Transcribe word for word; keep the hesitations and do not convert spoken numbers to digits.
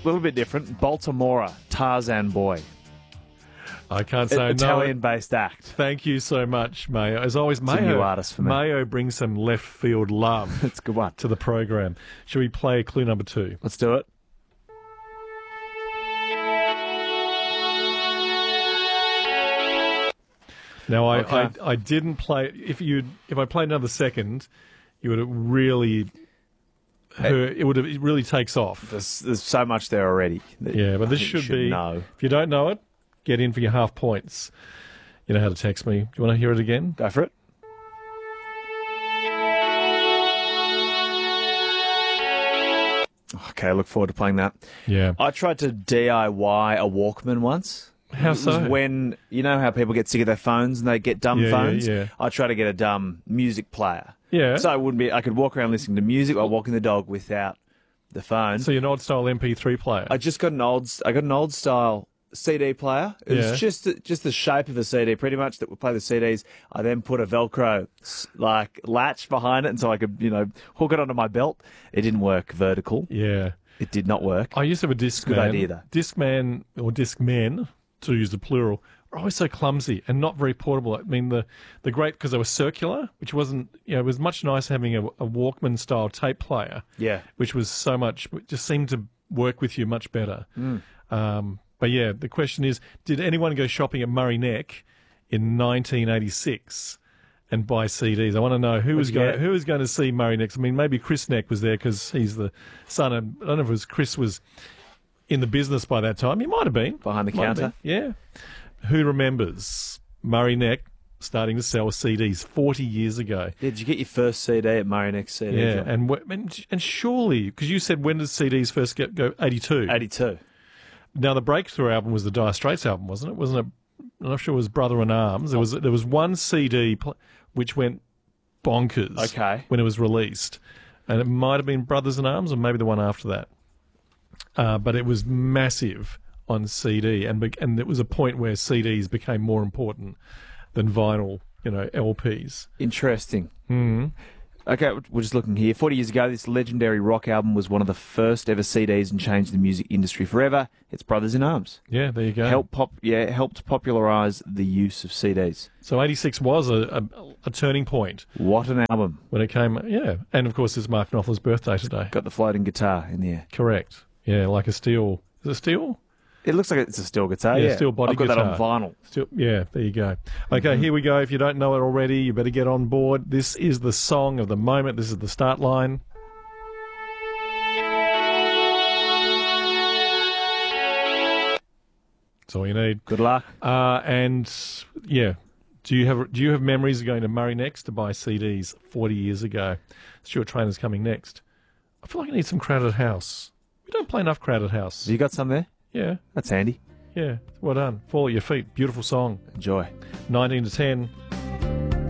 little bit different. Baltimora, Tarzan Boy. I can't say no. Italian-based act. Thank you so much, Mayo. As always, It's a Mayo, new artist for me. Mayo brings some left field love It's a good one. to the program. Shall we play clue number two? Let's do it. Now, I, Okay. I, I didn't play. If you if I played another second, you would have really. Her, it would have. It really takes off. There's, there's so much there already. that Yeah, but I this think you should be. know. If you don't know it, get in for your half points. You know how to text me. Do you want to hear it again? Go for it. Okay, I look forward to playing that. Yeah. I tried to D I Y a Walkman once. How It so? was when, you know how people get sick of their phones and they get dumb Yeah, yeah, phones? yeah. I tried to get a dumb music player. Yeah. So I wouldn't be, I could walk around listening to music while walking the dog without the phone. So you're an old style M P three player. I just got an old, I got an old style C D player. It Yeah. was just just the shape of a C D, pretty much, that would play the C Ds. I then put a Velcro s- like latch behind it, and so I could, you know, hook it onto my belt. It didn't work vertical. yeah. It did not work. I used to have a Discman. Good idea, though. Discman, or Discmen, to use the plural, are always so clumsy and not very portable. I mean, the, the great, because they were circular, which wasn't, you know, it was much nicer having a, a Walkman-style tape player, Yeah. which was so much, it just seemed to work with you much better. Mm. Um, but yeah, the question is, did anyone go shopping at Murray Neck in nineteen eighty-six and buy C Ds? I want to know who was you going get? who was going to see Murray Neck. I mean, maybe Chris Neck was there because he's the son of, I don't know if it was Chris was in the business by that time. He might have been. Behind the Might have counter? been. Yeah. Who remembers Murray Neck starting to sell C Ds forty years ago? Yeah, did you get your first C D at Murray Neck C D? Yeah, and wh- and, and surely, because you said when did C Ds first get, go? eighty-two. eighty-two. Now, the breakthrough album was the Dire Straits album, wasn't it? Wasn't it? I'm not sure it was Brother in Arms. There was there was one C D pl- which went bonkers Okay. when it was released, and it might have been Brothers in Arms or maybe the one after that. Uh, but it was massive on C D, and be- and it was a point where C Ds became more important than vinyl, you know, L Ps. Interesting. Mm-hmm. Okay, we're just looking here. forty years ago, this legendary rock album was one of the first ever C Ds and changed the music industry forever. It's Brothers in Arms. Yeah, there you go. Help pop, yeah, helped popularise the use of C Ds. So eighty-six was a, a, a turning point What an album. when it came. Yeah, and of course it's Mark Knopfler's birthday today. Got the floating guitar in the air. Correct. Yeah, like a steel. Is it steel? It looks like it's a steel guitar, Yeah, yeah. steel body I've got guitar. that on vinyl. Still, yeah, there you go. Okay, here we go. If you don't know it already, you better get on board. This is the song of the moment. This is the start line. That's all you need. Good luck. Uh, and yeah, do you have do you have memories of going to Murray Next to buy C Ds forty years ago? Stuart Trainer's coming next. I feel like I need some Crowded House. We don't play enough Crowded House. Have you got some there? Yeah, That's handy. yeah. Well done. Fall at your feet. Beautiful song. Enjoy. nineteen to ten.